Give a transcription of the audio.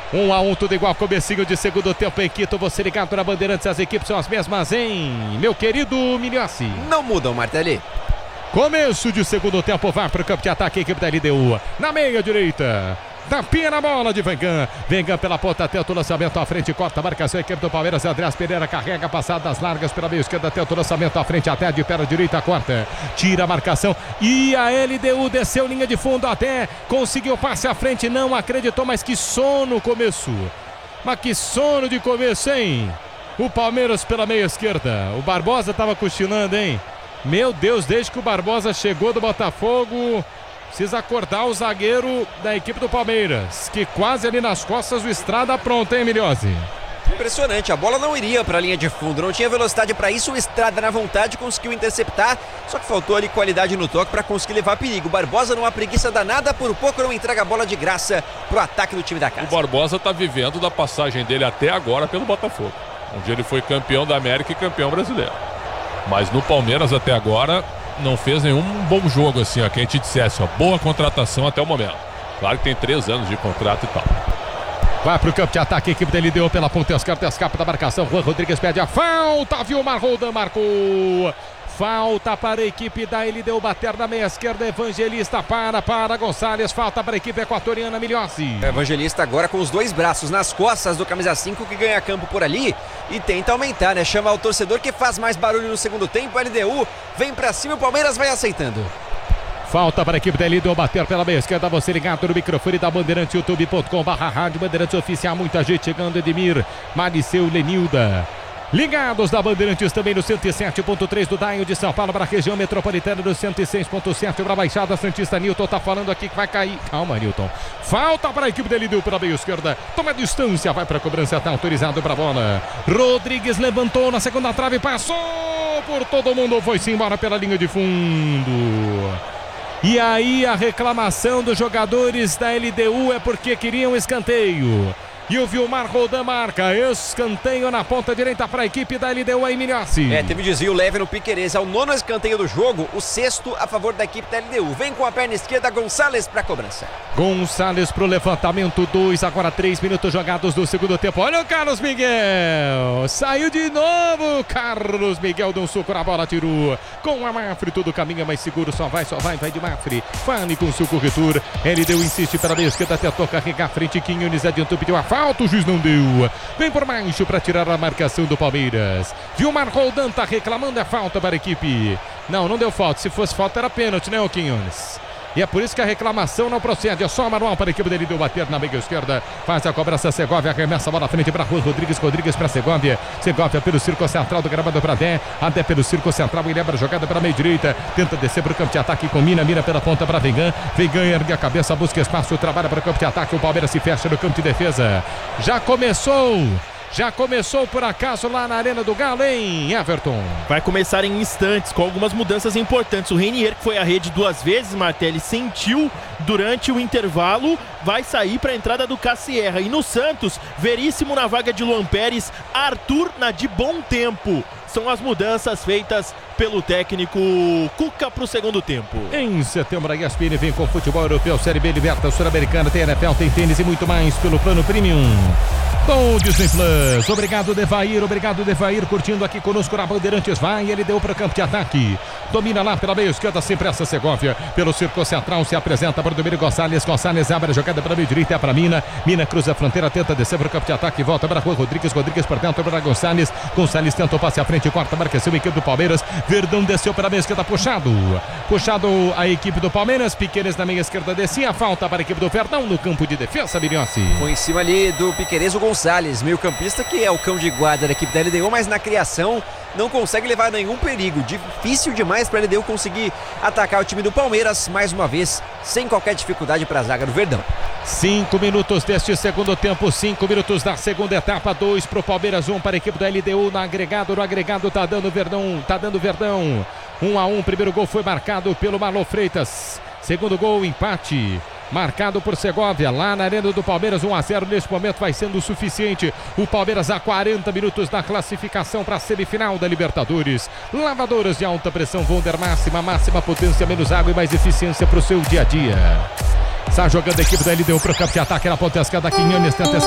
1-1, tudo igual, comecinho de segundo tempo em Quito. Você ligado na Bandeirantes, as equipes são as mesmas, hein? Meu querido Milhossi. Não mudam, Martelli. Começo de segundo tempo, vai para o campo de ataque a equipe da LDU. Na meia direita, tapinha na bola de Vengan. Vengan pela ponta, tenta o lançamento à frente, corta a marcação, a equipe do Palmeiras. Andrés Pereira carrega, passadas largas pela meia esquerda, tenta o lançamento à frente, até de perna direita, corta, tira a marcação. E a LDU desceu linha de fundo até, conseguiu passe à frente, não acreditou, mas que sono começo. Mas que sono de começo, hein? O Palmeiras pela meia esquerda. O Barbosa estava cochilando, hein? Meu Deus, desde que o Barbosa chegou do Botafogo, precisa acordar o zagueiro da equipe do Palmeiras, que quase ali nas costas o Estrada pronto, hein, Milhose? Impressionante, a bola não iria para a linha de fundo, não tinha velocidade para isso, o Estrada na vontade conseguiu interceptar, só que faltou ali qualidade no toque para conseguir levar perigo. O Barbosa numa preguiça danada, por pouco não entrega a bola de graça pro ataque do time da casa. O Barbosa tá vivendo da passagem dele até agora pelo Botafogo, onde ele foi campeão da América e campeão brasileiro. Mas no Palmeiras até agora não fez nenhum bom jogo assim, ó, que a gente dissesse, ó, boa contratação até o momento. Claro que tem 3 anos de contrato e tal. Vai pro campo de ataque, a equipe dele deu pela ponta esquerda, escapa da marcação. Juan Rodrigues pede a falta, Vilmar Roldan marcou. Falta para a equipe da LDU, bater na meia esquerda, Evangelista para Gonçalves, falta para a equipe equatoriana, Milhossi. Evangelista agora com os 2 braços nas costas do camisa 5 que ganha campo por ali e tenta aumentar, né? Chama o torcedor que faz mais barulho no segundo tempo, a LDU vem pra cima e o Palmeiras vai aceitando. Falta para a equipe da LDU bater pela meia esquerda, você ligado no microfone da Bandeirantes, youtube.com/rádio Bandeirantes Oficial, muita gente chegando, Edmir, Mariceu, Lenilda. Ligados da Bandeirantes também no 107.3 do Daio de São Paulo para a região metropolitana do 106.7 para a Baixada Santista. Nilton tá falando aqui que vai cair. Calma, Nilton. Falta para a equipe dele, deu para a meia esquerda. Toma distância, vai para a cobrança, tá autorizado para a bola. Rodrigues levantou na segunda trave, passou por todo mundo, foi-se embora pela linha de fundo. E aí a reclamação dos jogadores da LDU é porque queriam escanteio. E o Vilmar Roldan marca, escanteio na ponta direita para a equipe da LDU aí, Milhossi. Teve desvio leve no Piquerez, é o 9º escanteio do jogo, o 6º a favor da equipe da LDU. Vem com a perna esquerda, Gonçalves para a cobrança. Gonçalves para o levantamento, 2, agora 3 minutos jogados do segundo tempo. Olha o Carlos Miguel, saiu de novo, Carlos Miguel deu um soco na bola, tirou com a Mafre, todo caminho mais seguro, só vai de Mafre. Fale com o seu corretor, LDU insiste pela meia esquerda, tentou carregar a frente, Quinhones adiantou, pediu a falta, o juiz não deu. Vem por baixo para tirar a marcação do Palmeiras. Vilmar Roldan tá reclamando a falta para a equipe. Não deu falta. Se fosse falta era pênalti, né, o Quinhones? E é por isso que a reclamação não procede. É só manual para a equipe dele, deu bater na meia esquerda. Faz a cobrança, Segovia arremessa a bola à frente para Juan Rodrigues. Rodrigues para Segovia. Segovia pelo círculo central do gramado para Até pelo círculo central. Ele leva a jogada para a meia direita. Tenta descer para o campo de ataque com Mira pela ponta para Vengan. Vengan ergue a cabeça, busca espaço, trabalha para o campo de ataque. O Palmeiras se fecha no campo de defesa. Já começou por acaso lá na Arena do Galo, hein, Everton? Vai começar em instantes com algumas mudanças importantes. O Reinier, que foi à rede 2 vezes, Martelli, sentiu durante o intervalo, vai sair para a entrada do Cassierra. E no Santos, Veríssimo na vaga de Luan Pérez, Arthur na de Bom Tempo. São as mudanças feitas pelo técnico Cuca para o segundo tempo. Em setembro, a ESPN vem com futebol europeu, Série B, Libertadores, Sul-Americana, tem NFL, tem tênis e muito mais pelo plano Premium com Disney Plus. Obrigado, Devair, curtindo aqui conosco na Bandeirantes. Vai, ele deu para o campo de ataque. Domina lá pela meia esquerda, sempre essa Segovia. Pelo círculo central, se apresenta para o Domínio Gonçalves. Gonçalves abre a jogada para a meia direita, é para Mina. Mina cruza a fronteira, tenta descer para o campo de ataque. Volta para Juan Rodrigues. Rodrigues por dentro para Gonçalves. Gonçalves tenta o passe à frente, corta a marcação, equipe do Palmeiras. Verdão desceu para a meia esquerda, puxado a equipe do Palmeiras. Piquerez na meia esquerda descia. Falta para a equipe do Verdão no campo de defesa, Milhossi. Foi em cima ali do Piquerez, o Gonçalves, meio campista que é o cão de guarda da equipe da LDU, mas na criação não consegue levar nenhum perigo. Difícil demais para a LDU conseguir atacar o time do Palmeiras, mais uma vez, sem qualquer dificuldade para a zaga do Verdão. 5 minutos deste segundo tempo, 5 minutos da segunda etapa, 2 para o Palmeiras, 1 para a equipe da LDU. No agregado tá dando Verdão. 1-1, primeiro gol foi marcado pelo Marlon Freitas. Segundo gol, empate. Marcado por Segovia, lá na Arena do Palmeiras, 1-0 neste momento vai sendo o suficiente. O Palmeiras a 40 minutos da classificação para a semifinal da Libertadores. Lavadoras de alta pressão Wonder máxima potência, menos água e mais eficiência para o seu dia a dia. Está jogando a equipe da LDU para o campo de ataque na ponta esquerda. Quinhones tenta